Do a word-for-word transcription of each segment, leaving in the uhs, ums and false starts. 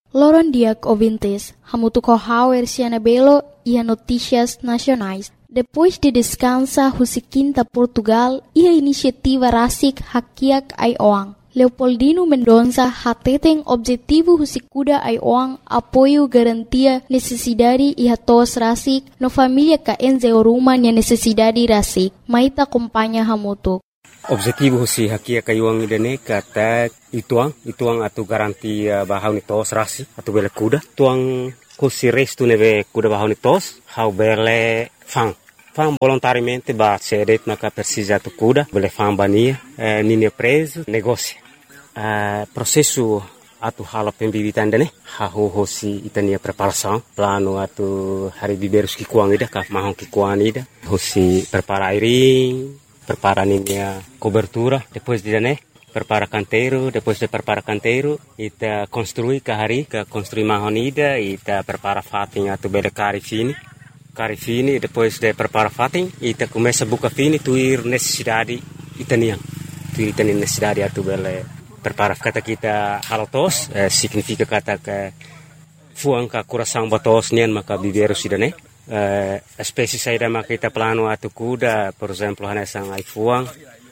Loron diak ouvintes, hamutu kohauer siana belo e notícias nacionais. Depois de descansa Husiquinta Portugal e a iniciativa Rasik Hakiak Aioang. Leopoldino Mendonça hateten objetivo Husikuda Aioang apoio garantia necessidade e hatos Rasik no família ka enze oruma nia necessidade Rasik. Maita acompanha hamutu. Objetivo si hakia kayuang idane kata ituang ituang atu garantia bahau ni tos Rasik atu bele kuda tuang kusi restu neve kuda bahau ni tos hau bele fang fang volontariamente ba cedet naka persija tu kuda bele fang bania eh, nini preso negócio eh, processo atu hala pembibitan dane hahu hosi itania preparação plano atu hari biberus ki kuang ida ka mahong ki kuang ida hosi prepara airing prepara ninia cobertura depois de né prepara canteiro depois de prepara canteiro ita construi kahari ka construi mahonida ita prepara fating atu bele cari fini cari fini depois de prepara fating ita começa buka fini tuir necessidade itania tuir itania necessidade atu bele prepara kata kita halotos eh, significa kata ke fuang ka coração batos nian maka biberu sidane Uh, espécie saída maka kita plano atu kuda, por exemplo, hanesang ai fuang,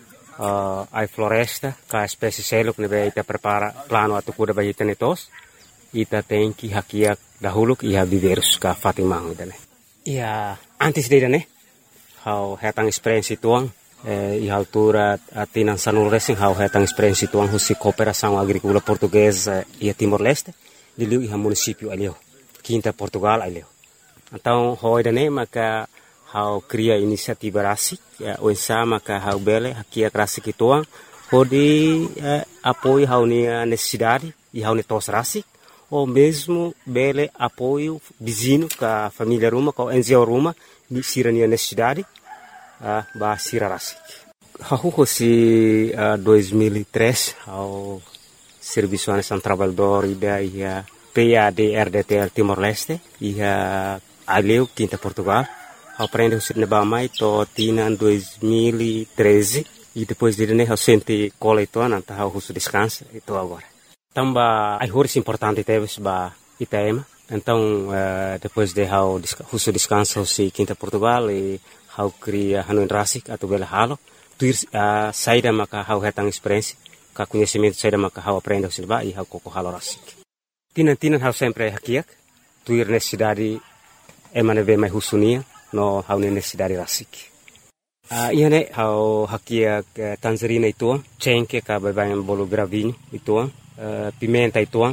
uh, ai floresta, ka espécie seluk nebe ita prepara plano atu kuda bagi tenetos, ita tenki hakiak dahulu iha biverus ka fatimang idane. Ia antes de ne, hau hetang experiência tuang, eh, iha altura atinan sanul racing hau hetang experiência tuang husi cooperação agrícola portuguesa e Timor Leste, diliu iha município alio, Quinta Portugal alio. Então, hoje né, maka hau cria inisiativa Rasik, o ensa maka hau bele hakia Rasik ituang, hodi eh, apoio hau nia necessidade e hau netos Rasik, ou mesmo bele apoio vizinho ka família Ruma, ka N G O Ruma, ni sira nia necessidade, uh, ba sira Rasik. Hau hosi uh, dois mil e três, hau serviço anesan trabalhador ida ia P A D R D T L Timor Leste, ia Aleu, Quinta Portugal, aprende o sir nebamai to tina dois mil e treze e depois de né eu senti cola itu nanta hau husu descansa itu agora. Tamba ai horas importante teve ba Itaema, então uh, depois de hau husu descansa si Quinta Portugal e hau cria hanuin Rasik atau bela halo, tuir uh, saída maka hau hetang experiência, ka conhecimento saída maka hau aprende o sir ba e hau koko halo Rasik. Tina tina hau sempre hakiak, tuir necessidade emane ve mai husunia no hau necessidade Rasik. Uh, ia ne hau hakia uh, tangerina ituang, cengke ka babayan bolo gravinho ituang, uh, pimenta ituang,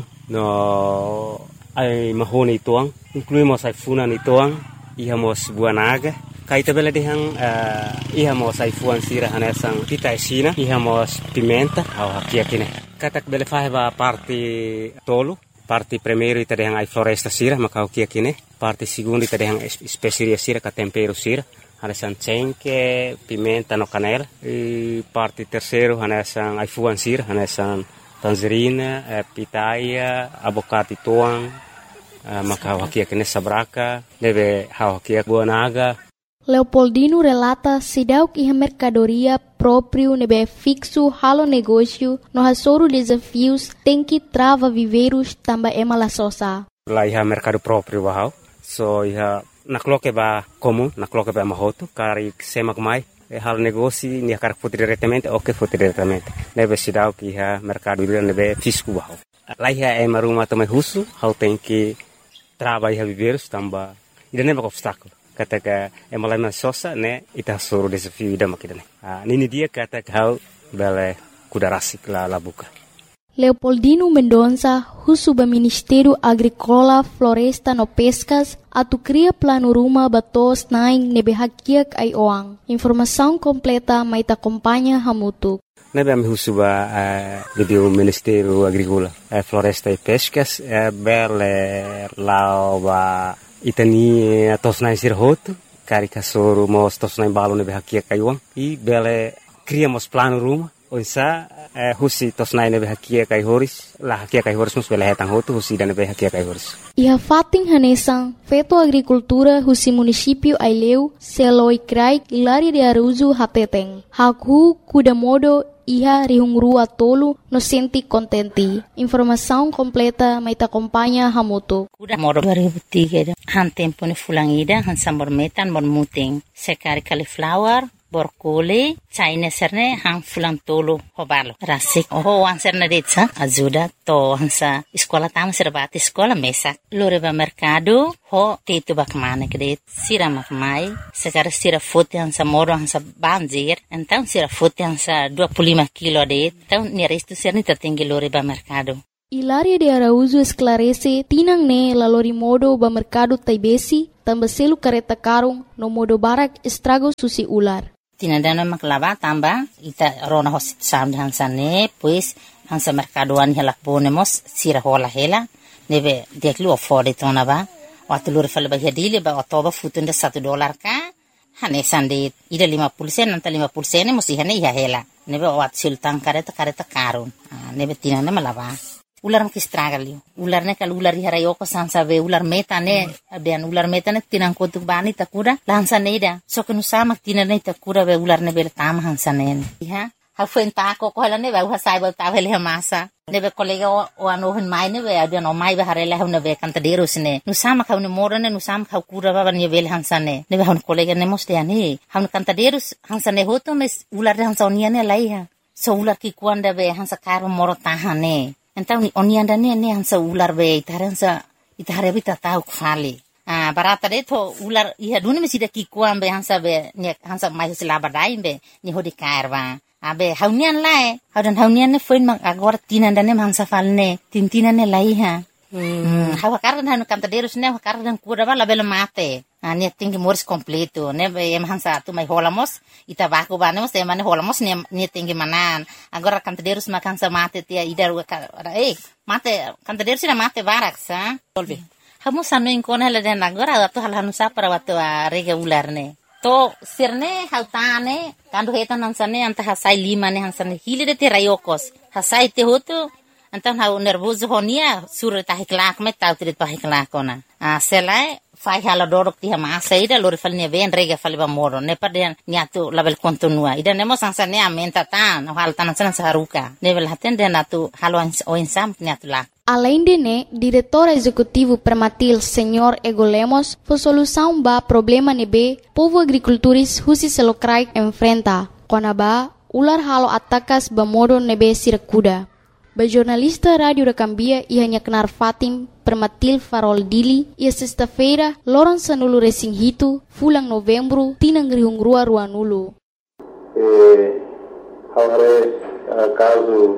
no ai mahone ituang, incluímos ai funan ituang, iha mos buah naga, kaita bela dehang uh, iha mos ai fuan sira hanesang pita esina, iha mos pimenta, hau hakia kine. Katak bele faheba parte tolo, parte primeiro ita dehang ai floresta sira, maka hau kia kine, parte segundo ita dehang especiaria sira, ka tempero sira, hanesan cengke, pimenta no canela, e parte terceiro hanesan ai fuan sira, hanesan tangerina, eh, pitaia, abocate tuang, eh, maka hau kia kine sabraka, deve hau kia buah naga. Leopoldino relata sidauk iha mercadoria próprio nebe fixo halo negócio no hasoro desafios tem que trava viveiros tamba ema la sosa. La iha mercado próprio bahau, so iha nakloke ba comum, nakloke ba mahoto, kari semak mai, e halo negócio ni akar foto diretamente, ok foto diretamente. Nebe sidauk iha mercado nebe fisco bahau. La iha ema rumah tomai husu, hau tem que trava iha viveiros tamba, ida neba obstáculo. Kata ka emalama sosa ne ita soro desafio ida makidane. Ah nini dia kata kau bele kuda Rasik la la buka. Leopoldino Mendonça, husu ba Ministério Agrícola, Floresta no Pescas, atu cria plano ruma batos naing nebe hakiak ai oang. Informação completa mai ta acompanha hamutu. Nebe am husu ba uh, do Ministério Agrícola, uh, Floresta e Pescas, uh, bele lao ba itani tos nai sir hotu, cari kasoro mos tos nai balo nebe hakia kayuang, e bele criamos plano ruma, Oisa eh, husi tos nai nebe hakia kai horis la hakia kai horis mus bela hetang hotu husi dan nebe hakia kai horis. Iha fating hanesang Feto Agricultura husi município Aileu Seloi Krai Ilari de Aruzu Hateteng. Hakhu kudamodo iha rihungrua tolu no senti contenti. Informação completa mai ta acompanha Hamutu. Kudamodo dua ribu tiga han tempo ni fulangida han sambor metan bon muting. Sekari cauliflower borkole China serne hang fulang tolo hobalo rasik oh ang serne detsa ajuda to hansa sekolah tam serbati sekolah mesak loreba mercado ho tetu bakmane kredit sira makmai sekarang sira foto hansa moro hansa banjir então sira foto hansa dua puluh lima kilo det então nerestu serni tertinggi loreba mercado. Hilaria de Araújo esclarece tinang ne la lori modo ba mercado taibesi tambah selu kareta karung no modo barak estrago susi ular. Tinadana maklava tamba ita rona hosit sam hansa ne pues hansa mercadoan hela ponemos sira hola hela nebe deklu afford tona ba watulur fal ba hedile ba otoba futunda satu dolar ka hane sande ida lima puluh sen nanta lima puluh sen musi hane ya hela nebe wat sultan kareta kareta karun nebe tinana malava ular makistragali ular ne kal ular harayo ko sansa be ular meta ne abian ular meta ne tinang kotuk bani takura lansa neida so kenu sama tinane takura be ular ne bel tam hansa ne ha ha fuenta ko ko hala ne ba ha sai ba ta vele masa ne be kolega o ano hen mai ne be abian o mai be harela ne be kanta deros ne nu sama ka ne moro ne nu sama ka kura ba ne bel hansa ne ne be han kolega ne moste ani han kanta deros hansa ne hoto mes ular hansa onia ne lai ha so ular ki kuanda be hansa karo moro tahane. Então ni onianda ne ne hansa ular be itaransa itare bita tau kfali ah barata de to ular iha duni mesida ki kuam be hansa be ne hansa mai sila badai be ni hodi karwa abe haunian lae haudan haunian ne foin mang agora tinanda ne hansa falne tintina ne lai ha hmm hawa kardan hanu kanta derus ne kardan kura bala bela mate ah ne tinggi moris completo ne be em hansa tu mai holamos ita baku banemos te mane holamos ne ne tinggi manan agora kanta derus makan sa mate tia idar eh mate kanta derus na mate barak sa solve hamu sanu inkona la den agora tu hal hanu sa para watu rega ular ne to sirne hautane kandu hetan hansane anta hasai lima ne hansane hile de te rayokos hasai te hotu antan hau nervoso honia sur ta hiklak me tau trit pa hiklakona a selai fai hala dorok ti ma saida lor falne ven rega falba moro ne paden niatu label kontinua ida nemo sansane amenta tan hal tan san saruka level haten de natu halo o insam niatu la. Além de né, diretor executivo Prematil Senhor Ego Lemos, foi solução ba problema nebe povo agricultores husi selokrai enfrenta. Konaba ular halo atakas ba modo nebe sirakuda. Ba jornalista Radio da Cambia ia nyaknar Fatim Prematil Farol Dili ia sexta-feira loron sanulu resing hitu fulang novembro tinang rihung rua rua nulu. Eh, haware uh, caso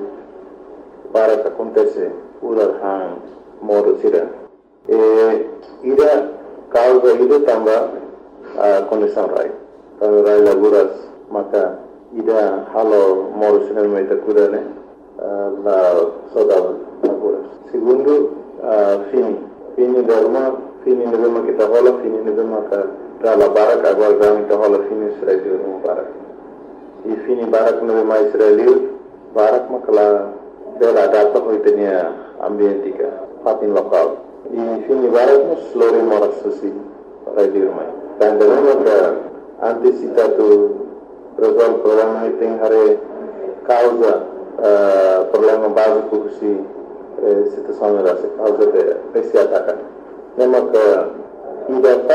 para que acontece ular hang modo sira. Eh, ida causa ida tamba uh, condição rai. Kalau rai laguras maka ida halo modo sira mai takuda ne. Uh, la saudade laboras. Segundo, uh, fini. Fini derma, fini nebema kita hola, fini nebema ka dala barak agora gami kita hola fini Israel no barak. E fini barak nebema Israel barak makala dela data ko itenia ambientika fatin lokal. E fini barak nos lori moras susi radio mai. Dan derma ka antisipatu resolve problema iting hare causa Uh, problema básico que se uh, situação era essa causa de esse ataque. Lembra que ainda